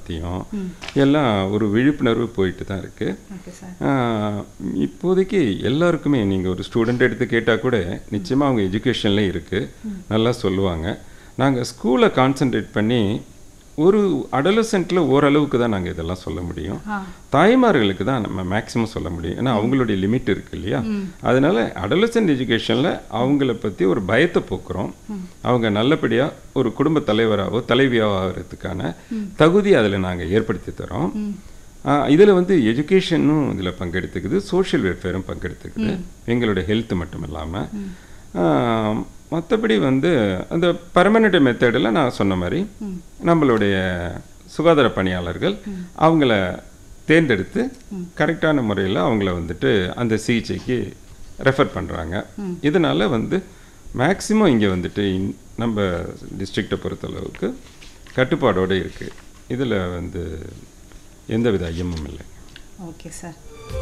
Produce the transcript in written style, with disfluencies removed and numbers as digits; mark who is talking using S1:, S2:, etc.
S1: பற்றியும் எல்லாம் ஒரு விழிப்புணர்வு போயிட்டு தான் இருக்குது. இப்போதைக்கு எல்லாருக்குமே நீங்கள் ஒரு ஸ்டூடெண்ட் எடுத்து கேட்டால் கூட நிச்சயமாக அவங்க எஜுகேஷன்லேயும் இருக்குது, நல்லா சொல்லுவாங்க. நாங்கள் ஸ்கூலை கான்சென்ட்ரேட் பண்ணி ஒரு அடலசென்ட்டில் ஓரளவுக்கு தான் நாங்கள் இதெல்லாம் சொல்ல முடியும். தாய்மார்களுக்கு தான் நம்ம மேக்ஸிமம் சொல்ல முடியும், ஏன்னா அவங்களுடைய லிமிட் இருக்குது இல்லையா. அதனால அடலசென்ட் எஜுகேஷனில் அவங்கள பற்றி ஒரு பயத்தை போக்குறோம். அவங்க நல்லபடியாக ஒரு குடும்ப தலைவராகவோ தலைவியாவோ ஆகிறதுக்கான தகுதி அதில் நாங்கள் ஏற்படுத்தி தரோம். இதில் வந்து எஜுகேஷனும் இதில் பங்கெடுத்துக்குது, சோஷியல் வெல்ஃபேரும் பங்கெடுத்துக்குது, எங்களுடைய ஹெல்த் மட்டும் இல்லாமல். மற்றபடி வந்து அந்த பர்மனெண்ட் மெத்தடில் நான் சொன்ன மாதிரி நம்மளுடைய சுகாதார பணியாளர்கள் அவங்கள தேர்ந்தெடுத்து கரெக்டான முறையில் அவங்கள வந்துட்டு அந்த சிகிச்சைக்கு ரெஃபர் பண்ணுறாங்க. இதனால் வந்து மேக்ஸிமம் இங்கே வந்துட்டு நம்ம டிஸ்ட்ரிக்டை பொறுத்தளவுக்கு கட்டுப்பாடோடு இருக்குது. இதில் வந்து எந்தவித ஐயமும் இல்லை.
S2: Okay sir.